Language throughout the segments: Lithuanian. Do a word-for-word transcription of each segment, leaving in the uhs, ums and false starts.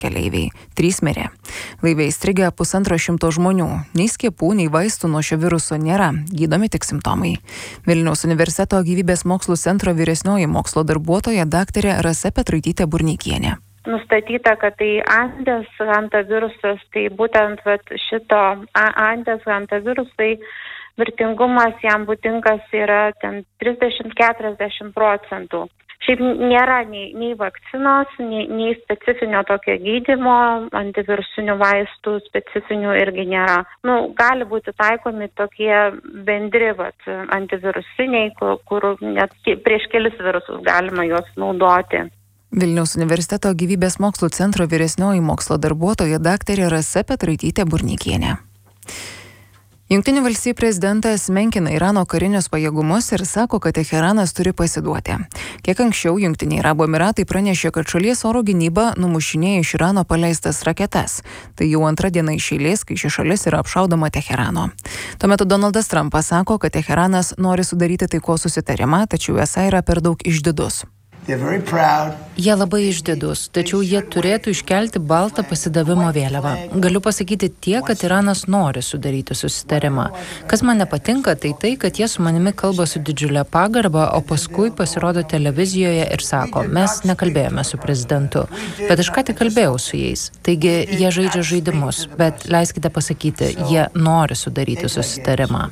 keleiviai, trys mirė. Laive įstrigę pusantro šimto žmonių, nei skiepų, nei vaistų nuo šio viruso nėra, gydomi tik simptomai. Vilniaus universiteto gyvybės mokslų centro vyresnioji mokslo darbuotoja daktarė Rasa Petraitytė Burneikienė. Nustatyta, kad tai Andes hantavirusas, tai būtent vat, šito Andes hantavirusai mirtingumas jam būdingas yra ten trisdešimt iki keturiasdešimt procentų. Šiaip nėra nei, nei vakcinos, nei, nei specifinio tokio gydymo, antivirusinių vaistų specifinių irgi nėra. Nu, gali būti taikomi tokie bendri vat, antivirusiniai, kur, kur net prieš kelis virusus galima juos naudoti. Vilniaus universiteto gyvybės mokslų centro vyresnioji mokslo darbuotoja daktarė Rasa Petraitytė Burneikienė. Jungtinių valstijų prezidentas menkina Irano karinius pajėgumus ir sako, kad Teheranas turi pasiduoti. Kiek anksčiau Jungtiniai Arabų Emiratai pranešė, kad šalies oro gynyba numušinėja iš Irano paleistas raketas. Tai jau antra diena iš eilės, kai ši šalis yra apšaudoma Teherano. Tuo metu Donaldas Trumpas sako, kad Teheranas nori sudaryti taikos susitarimą, tačiau esą yra per daug išdidus. Jie labai išdidus, tačiau jie turėtų iškelti baltą pasidavimo vėliavą. Galiu pasakyti tiek, kad Iranas nori sudaryti susitarimą. Kas man nepatinka, tai tai, kad jie su manimi kalba su didžiulė pagarba, o paskui pasirodo televizijoje ir sako, mes nekalbėjome su prezidentu, bet aš ką tik kalbėjau su jais. Taigi jie žaidžia žaidimus, bet leiskite pasakyti, jie nori sudaryti susitarimą.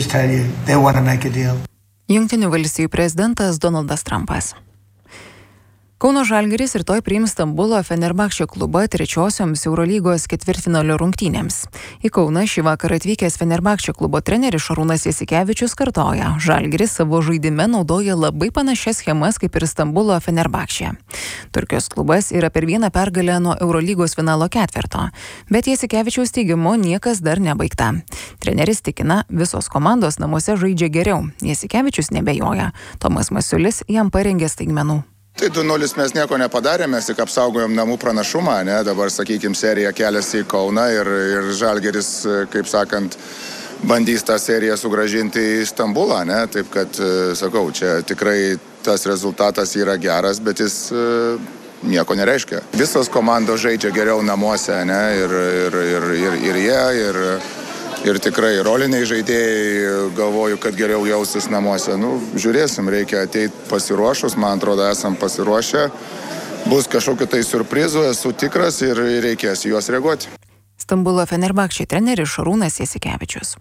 Jungtinių valstijų prezidentas Donaldas Trumpas. Kauno Žalgiris rytoj priims Stambulo Fenerbahče klubą trečiosioms Eurolygos ketvirtfinalio rungtynėms. Į Kauną šį vakarą atvykęs Fenerbahče klubo treneris Šarūnas Jasikevičius kartoja, Žalgiris savo žaidime naudoja labai panašias schemas kaip ir Stambulo Fenerbahče. Turkijos klubas yra per vieną pergalę nuo Eurolygos finalo ketverto, bet Jasikevičiaus teigimu niekas dar nebaigta. Treneris tikina, visos komandos namuose žaidžia geriau. Jasikevičius nebejoja. Tomas Masiulis jam parengė staigmenų. Tai du nulis mes nieko nepadarėme, mes tik apsaugojom namų pranašumą, ne? Dabar, sakykime, serija keliasi į Kauną ir, ir Žalgiris, kaip sakant, bandys tą seriją sugrąžinti į Stambulą, ne? Taip kad, sakau, čia tikrai tas rezultatas yra geras, bet jis nieko nereiškia. Visos komandos žaidžia geriau namuose, ne? Ir, ir, ir, ir, ir jie, ir... Ir tikrai roliniai žaidėjai, galvoju, kad geriau jausis namuose. Nu, žiūrėsim, reikia ateiti pasiruošus, man atrodo, esam pasiruošę. Bus kažkokiu tai surprizu, esu tikras ir reikės juos reaguoti. Stambulo Fenerbahče treneris Šarūnas Jasikevičius.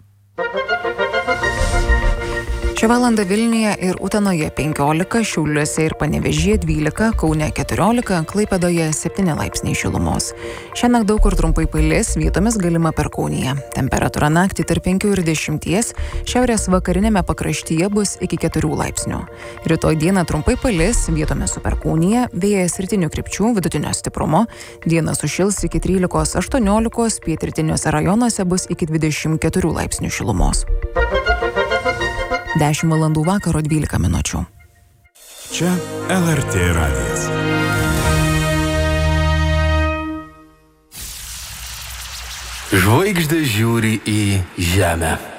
Šią valandą Vilniuje ir Utenoje penkiolika, Šiauliuose ir Panevėžyje dvylika, Kaune keturiolika, Klaipėdoje septyni laipsniai šilumos. Šiandien daug kur trumpai palis, vietomis galima perkūnija. Temperatūra naktį tarp penkių ir dešimties, šiaurės vakarinėme pakraštyje bus iki keturių laipsnių. Rytoj dieną trumpai palis, vietomis su perkūnija, vėjas rytinių krypčių vidutinio stiprumo, dieną sušils iki trylikos aštuoniolikos, pietrytiniuose rajonuose bus iki dvidešimt keturių laipsnių šilumos. dešimt valandų vakaro dvylika minučių. Čia L R T radijas. Žvaigždės žiūri į žemę.